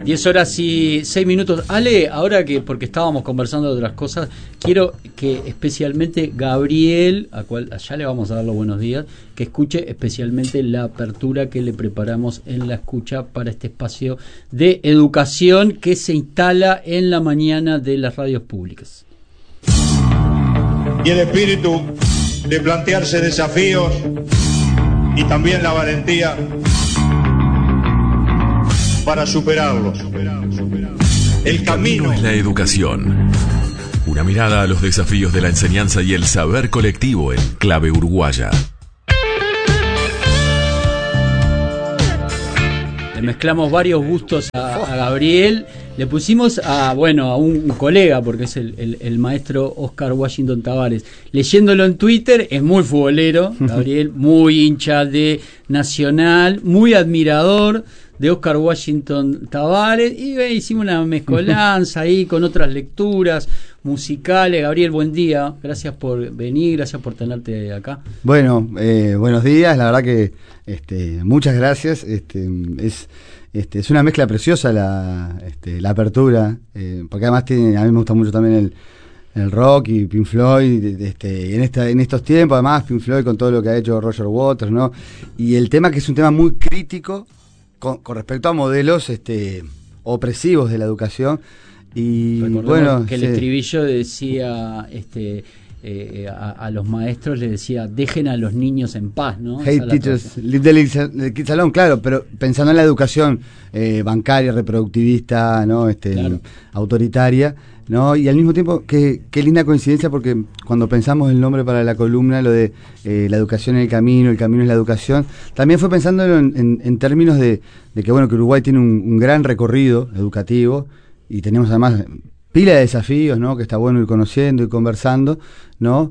10 horas y 6 minutos. Ale, ahora que, porque estábamos conversando de otras cosas, quiero que especialmente Gabriel, a cual allá le vamos a dar los buenos días, que escuche especialmente la apertura que le preparamos en la escucha para este espacio de educación que se instala en la mañana de las radios públicas. Y el espíritu de plantearse desafíos y también la valentía para superarlos. El camino es la educación. Una mirada a los desafíos de la enseñanza y el saber colectivo en clave uruguaya. Le mezclamos varios gustos a Gabriel. Le pusimos a un colega, porque es el maestro Oscar Washington Tavares. Leyéndolo en Twitter, es muy futbolero, Gabriel, muy hincha de Nacional, muy admirador de Oscar Washington Tavares, y hicimos una mezcolanza ahí con otras lecturas musicales. Gabriel, buen día, gracias por venir, gracias por tenerte acá. Bueno, buenos días, la verdad que muchas gracias. Es una mezcla preciosa la apertura, porque además a mí me gusta mucho también el rock y Pink Floyd, en estos tiempos, además Pink Floyd con todo lo que ha hecho Roger Waters, ¿no? Y el tema que es un tema muy crítico con respecto a modelos opresivos de la educación. Y recordemos que el estribillo decía a los maestros les decía: dejen a los niños en paz, ¿no? Hey teachers, leave the kids alone, claro, pero pensando en la educación bancaria, reproductivista, ¿no? Claro. Autoritaria, ¿no? Y al mismo tiempo, qué linda coincidencia, porque cuando pensamos el nombre para la columna, lo de la educación en el camino es la educación, también fue pensándolo en términos de que Uruguay tiene un gran recorrido educativo, y tenemos además pila de desafíos, ¿no? Que está bueno ir conociendo y conversando, ¿no?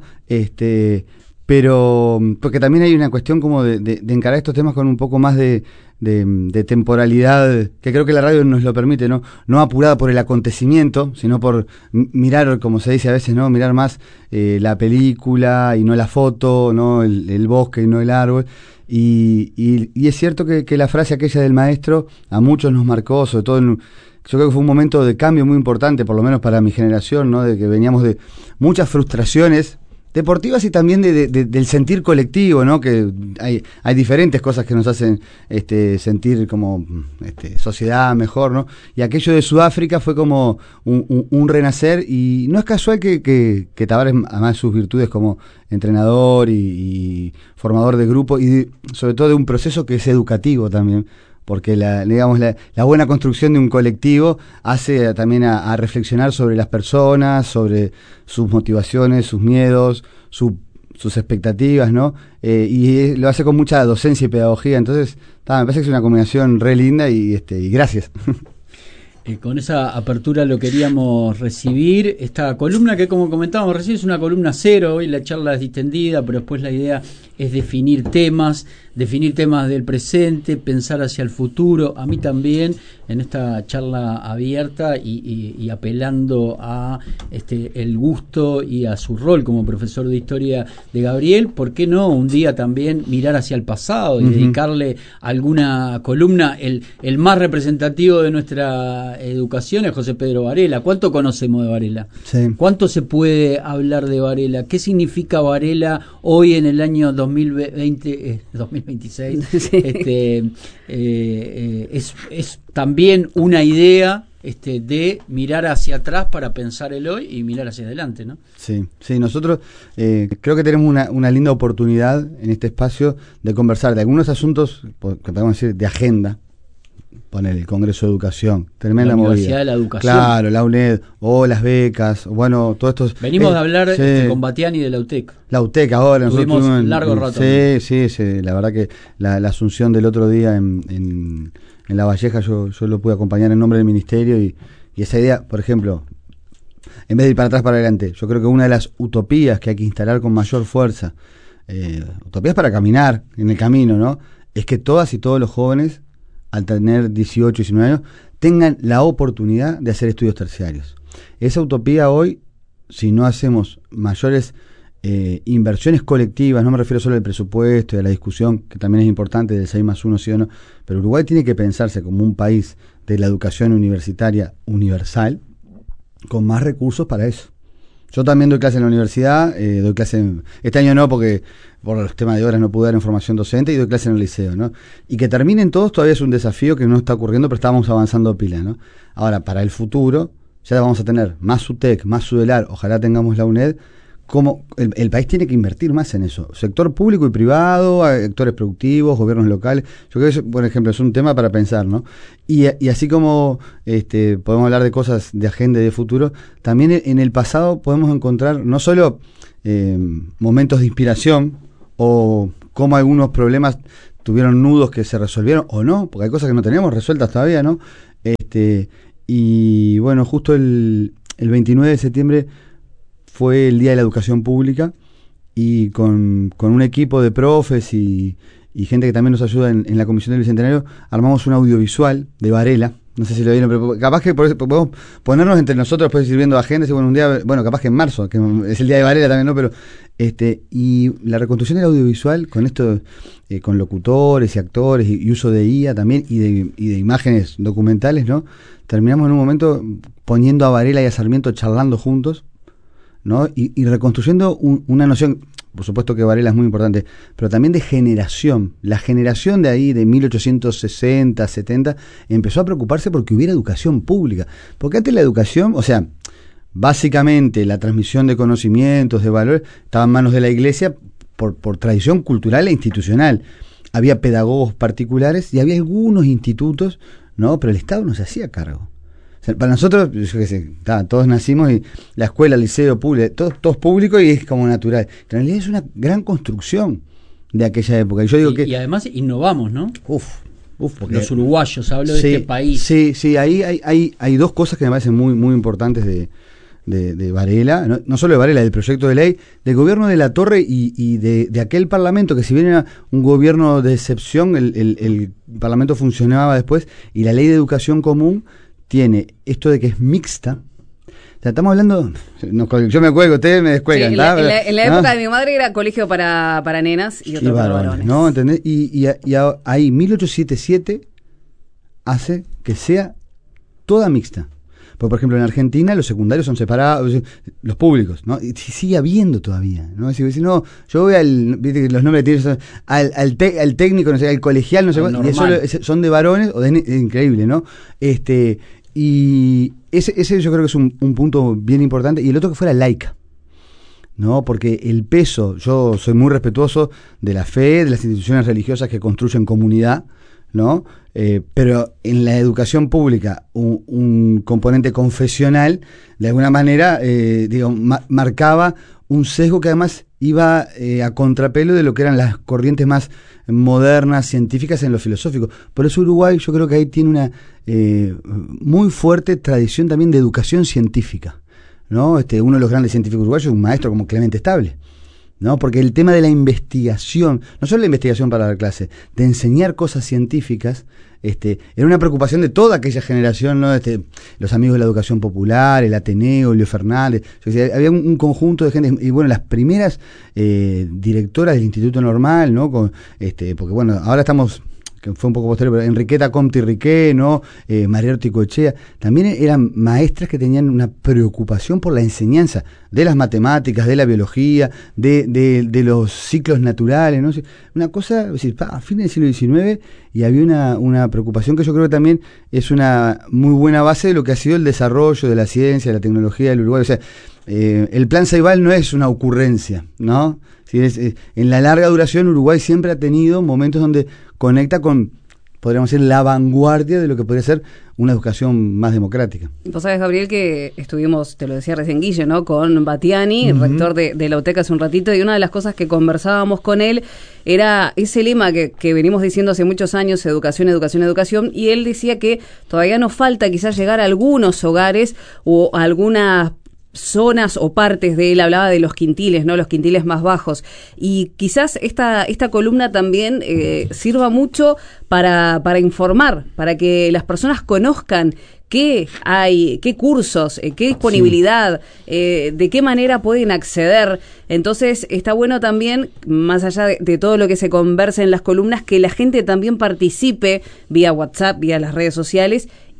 Pero porque también hay una cuestión como de encarar estos temas con un poco más de temporalidad, que creo que la radio nos lo permite, no apurada por el acontecimiento, sino por mirar, como se dice a veces, ¿no? Mirar más la película y no la foto, ¿no? El bosque y no el árbol. Y es cierto que la frase aquella del maestro a muchos nos marcó, sobre todo yo creo que fue un momento de cambio muy importante, por lo menos para mi generación, ¿no? De que veníamos de muchas frustraciones deportivas y también del sentir colectivo, ¿no? Que hay diferentes cosas que nos hacen sentir como sociedad mejor, ¿no? Y aquello de Sudáfrica fue como un renacer, y no es casual que Tavares, además de sus virtudes como entrenador y formador de grupo, y sobre todo de un proceso que es educativo también, porque la buena construcción de un colectivo hace también a reflexionar sobre las personas, sobre sus motivaciones, sus miedos, sus expectativas, ¿no? Y lo hace con mucha docencia y pedagogía. Entonces, me parece que es una combinación re linda, y gracias. Con esa apertura lo queríamos recibir. Esta columna que, como comentábamos recién, es una columna cero. Hoy la charla es distendida, pero después la idea es definir temas del presente, pensar hacia el futuro. A mí también, en esta charla abierta y apelando a el gusto y a su rol como profesor de historia de Gabriel, ¿por qué no un día también mirar hacia el pasado y dedicarle alguna columna? El más representativo de nuestra educación es José Pedro Varela. ¿Cuánto conocemos de Varela? Sí. ¿Cuánto se puede hablar de Varela? ¿Qué significa Varela hoy en el año 2026? Sí. Es también una idea de mirar hacia atrás para pensar el hoy y mirar hacia adelante, ¿no? Sí, nosotros creo que tenemos una linda oportunidad en este espacio de conversar de algunos asuntos que podemos decir de agenda. Poner el Congreso de Educación, tremenda movida. La Universidad de la Educación. Claro, la UNED, o las becas, bueno, todos estos... Venimos de hablar con Batiani de la UTEC. La UTEC ahora. Tuvimos largo rato. Sí, la verdad que la asunción del otro día en La Valleja, yo lo pude acompañar en nombre del Ministerio, y esa idea, por ejemplo, en vez de ir para atrás para adelante, yo creo que una de las utopías que hay que instalar con mayor fuerza, utopías para caminar en el camino, ¿no? Es que todas y todos los jóvenes, al tener 18, 19 años, tengan la oportunidad de hacer estudios terciarios. Esa utopía hoy, si no hacemos mayores inversiones colectivas, no me refiero solo al presupuesto y a la discusión, que también es importante del 6+1 sí o no, pero Uruguay tiene que pensarse como un país de la educación universitaria universal, con más recursos para eso. Yo también doy clase en la universidad, doy clase este año no, porque por los temas de horas no pude dar información docente, y doy clase en el liceo, ¿no? Y que terminen todos todavía es un desafío que no está ocurriendo, pero estamos avanzando pila, ¿no? Ahora, para el futuro, ya vamos a tener más SUTEC, más SUDELAR, ojalá tengamos la UNED. Como el país tiene que invertir más en eso, sector público y privado, actores productivos, gobiernos locales. Yo creo que eso, por ejemplo, es un tema para pensar, ¿no? Y así como podemos hablar de cosas de agenda y de futuro, también en el pasado podemos encontrar no solo momentos de inspiración o cómo algunos problemas tuvieron nudos que se resolvieron o no, porque hay cosas que no tenemos resueltas todavía, ¿no? Y bueno, justo el 29 de septiembre fue el Día de la Educación Pública, y con un equipo de profes y gente que también nos ayuda en la Comisión del Bicentenario, armamos un audiovisual de Varela. No sé si lo vieron, pero capaz que podemos ponernos entre nosotros, después ir viendo agendas, y bueno, un día, bueno, capaz que en marzo, que es el Día de Varela también, ¿no? Pero y la reconstrucción del audiovisual con esto, con locutores y actores y uso de IA también, y de imágenes documentales, ¿no? Terminamos en un momento poniendo a Varela y a Sarmiento charlando juntos, ¿no? Y reconstruyendo una noción, por supuesto que Varela es muy importante, pero también de generación. La generación de ahí, de 1860, 70, empezó a preocuparse porque hubiera educación pública. Porque antes la educación, o sea, básicamente la transmisión de conocimientos, de valores, estaba en manos de la Iglesia por tradición cultural e institucional. Había pedagogos particulares y había algunos institutos, ¿no? Pero el Estado no se hacía cargo. O sea, para nosotros, yo qué sé, todos nacimos y la escuela, el liceo, público, todo público y es como natural. En realidad es una gran construcción de aquella época. Y yo digo y además innovamos, ¿no? Porque los uruguayos, hablo de este país. Sí, ahí hay dos cosas que me parecen muy, muy importantes de Varela, no solo de Varela, del proyecto de ley, del gobierno de La Torre y de aquel parlamento, que si bien era un gobierno de excepción, el parlamento funcionaba después, y la ley de educación común tiene esto de que es mixta. O sea, estamos hablando, yo me cuelgo, ustedes me descuelgan. Sí, en la época de mi madre era colegio para nenas y otro para varones. ¿No? ¿Entendés? Y ahí 1877 hace que sea toda mixta. Porque, por ejemplo, en Argentina los secundarios son separados, los públicos, ¿no? Y sigue habiendo todavía, ¿no? Si no, yo voy viste que los nombres tienen al técnico, no sé, al colegial, no sé cuál, y eso son de varones, es increíble, ¿no? Y ese yo creo que es un punto bien importante. Y el otro, que fuera laica, ¿no? Porque el peso, yo soy muy respetuoso de la fe, de las instituciones religiosas que construyen comunidad, ¿no? Pero en la educación pública un componente confesional de alguna manera marcaba un sesgo que además iba a contrapelo de lo que eran las corrientes más modernas, científicas en lo filosófico. Por eso Uruguay, yo creo que ahí tiene una muy fuerte tradición también de educación científica, ¿no? Uno de los grandes científicos uruguayos es un maestro como Clemente Estable, ¿no? Porque el tema de la investigación, no solo la investigación para dar clase, de enseñar cosas científicas, era una preocupación de toda aquella generación, ¿no? Los amigos de la educación popular, el Ateneo, Leo Fernández, había un conjunto de gente, y bueno, las primeras directoras del Instituto Normal, ¿no? Porque bueno, ahora estamos, que fue un poco posterior, pero Enriqueta Comte y Riquet, ¿no? María Orticoechea, también eran maestras que tenían una preocupación por la enseñanza de las matemáticas, de la biología, de los ciclos naturales, ¿no? Una cosa, a fines del siglo XIX, y había una preocupación que yo creo que también es una muy buena base de lo que ha sido el desarrollo de la ciencia, de la tecnología del Uruguay. O sea, el Plan Ceibal no es una ocurrencia, ¿no? En la larga duración, Uruguay siempre ha tenido momentos donde conecta con, podríamos decir, la vanguardia de lo que podría ser una educación más democrática. Vos sabés, Gabriel, que estuvimos, te lo decía recién Guille, ¿no? Con Batiani, rector de la UTEC hace un ratito, y una de las cosas que conversábamos con él era ese lema que venimos diciendo hace muchos años: educación, educación, educación, y él decía que todavía nos falta quizás llegar a algunos hogares o a algunas zonas o partes de él, hablaba de los quintiles, ¿no? Los quintiles más bajos, y quizás esta columna también sirva mucho para informar, para que las personas conozcan qué hay, qué cursos, qué disponibilidad, de qué manera pueden acceder. Entonces está bueno también, más allá de todo lo que se conversa en las columnas, que la gente también participe vía WhatsApp, vía las redes sociales,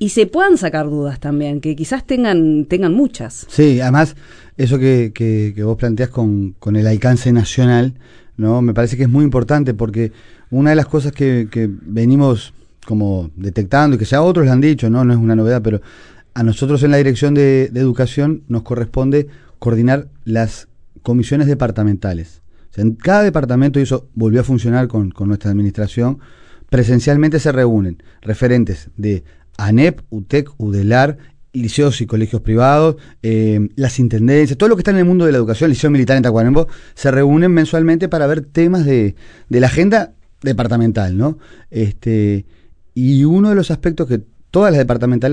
y se puedan sacar dudas también, que quizás tengan muchas. Sí, además, eso que vos planteás con el alcance nacional, ¿no? Me parece que es muy importante, porque una de las cosas que venimos como detectando, y que ya otros lo han dicho, no es una novedad, pero a nosotros en la Dirección de Educación nos corresponde coordinar las comisiones departamentales. O sea, en cada departamento, y eso volvió a funcionar con nuestra administración, presencialmente se reúnen referentes de ANEP, UTEC, UDELAR, liceos y colegios privados, las intendencias, todo lo que está en el mundo de la educación, Liceo Militar en Tacuarembó, se reúnen mensualmente para ver temas de la agenda departamental, ¿no? Y uno de los aspectos que todas las departamentales